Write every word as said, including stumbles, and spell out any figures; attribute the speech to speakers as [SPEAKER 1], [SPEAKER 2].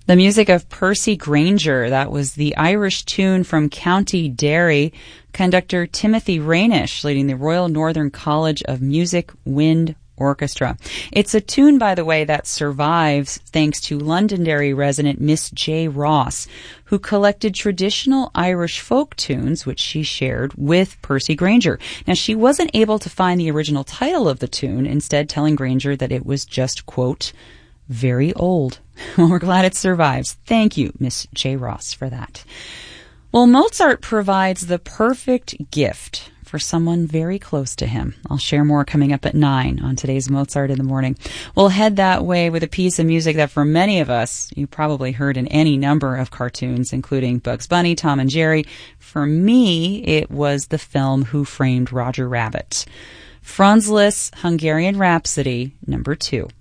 [SPEAKER 1] The music of Percy Grainger, that was the Irish tune from County Derry. Conductor Timothy Rainish leading the Royal Northern College of Music Wind Orchestra. It's a tune, by the way, that survives thanks to Londonderry resident Miss J. Ross, who collected traditional Irish folk tunes, which she shared with Percy Grainger. Now, she wasn't able to find the original title of the tune, instead telling Grainger that it was just, quote, very old. Well, we're glad it survives. Thank you, Miss J. Ross, for that. Well, Mozart provides the perfect gift for someone very close to him. I'll share more coming up at nine on today's Mozart in the Morning. We'll head that way with a piece of music that for many of us, you probably heard in any number of cartoons, including Bugs Bunny, Tom and Jerry. For me, it was the film Who Framed Roger Rabbit. Franz Liszt's Hungarian Rhapsody, number two.